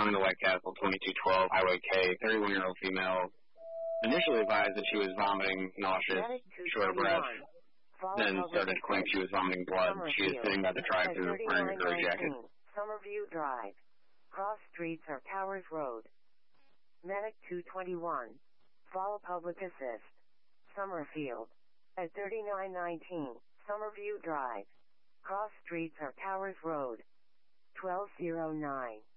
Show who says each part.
Speaker 1: responding to White Castle 2212 Highway K, 31-year-old female, initially advised that she was vomiting, nauseous, short of breath, then started claiming she was vomiting blood. She is sitting by the drive-thru wearing a fur jacket.
Speaker 2: Summerview Drive. Cross Streets or Towers Road. Medic 221. Follow public assist. Summerfield. At 3919 Summerview Drive. Cross Streets or Towers Road. 1209.